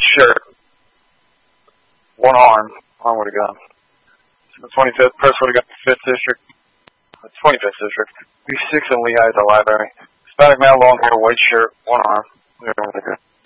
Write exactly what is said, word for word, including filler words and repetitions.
shirt, one arm, arm with a gun. So the twenty-fifth, press with a gun, fifth District, the twenty-fifth District, B six in Lehigh at the library. Hispanic male, long hair, white shirt, one arm, with a gun.